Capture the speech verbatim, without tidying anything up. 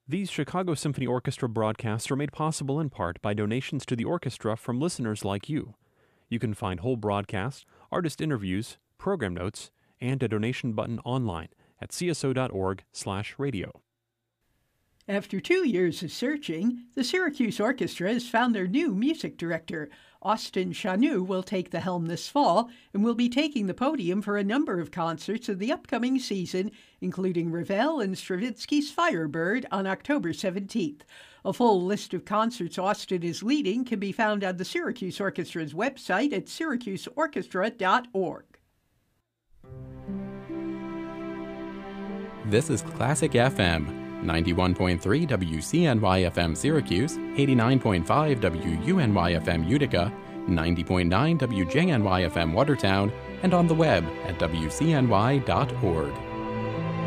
These Chicago Symphony Orchestra broadcasts are made possible in part by donations to the orchestra from listeners like you. You can find whole broadcasts, artist interviews, program notes, and a donation button online at c s o dot org slash radio. After two years of searching, the Syracuse Orchestra has found their new music director. Austin Chanou will take the helm this fall and will be taking the podium for a number of concerts in the upcoming season, including Ravel and Stravinsky's Firebird on October seventeenth. A full list of concerts Austin is leading can be found on the Syracuse Orchestra's website at syracuse orchestra dot org. This is Classic F M. ninety-one point three W C N Y F M Syracuse, eighty-nine point five W U N Y F M Utica, ninety point nine W J N Y F M Watertown, and on the web at w c n y dot org.